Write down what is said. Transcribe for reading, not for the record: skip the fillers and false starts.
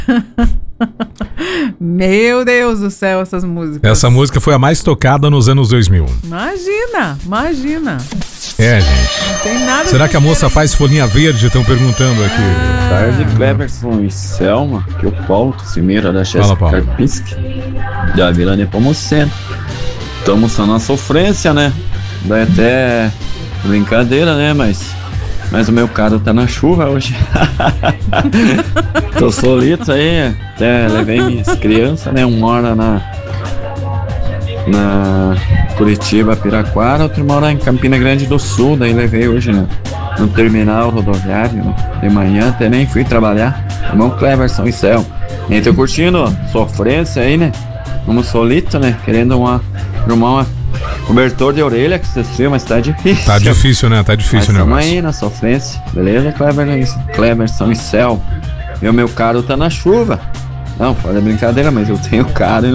Meu Deus do céu, essas músicas. Essa música foi a mais tocada nos anos 2000. Imagina. É, gente. Não tem nada. Será que a moça faz folhinha verde? Estão perguntando aqui. Tarde, Cleverson e Selma, que o Paulo Cimeira da Jéssica Karpinski, da Vila Nepomuceno. Estamos só na sofrência, né? Daí até brincadeira, né? Mas o meu carro tá na chuva hoje. Tô solito aí, até levei minhas crianças, né? Uma hora na Curitiba, Piraquara, outra mora em Campina Grande do Sul, daí levei hoje no terminal rodoviário, né? De manhã até nem fui trabalhar. Irmão Cleverson e Céu. E aí, tô curtindo sofrência aí, né? Como solito, né? Querendo arrumar cobertor de orelha, que você sei, mas tá difícil. Tá difícil, né? Tá difícil, né? Tamo aí na sofrência. Beleza, Cleverson e Céu. E o meu carro tá na chuva. Não, fala brincadeira, mas eu tenho carro e